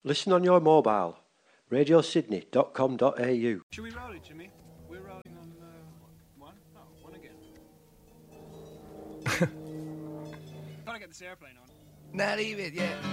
Listen on your mobile. radiosydney.com.au. Should we roll it, Jimmy? We're rolling on one? Oh, one again. Gotta get this airplane on. Not even, yeah.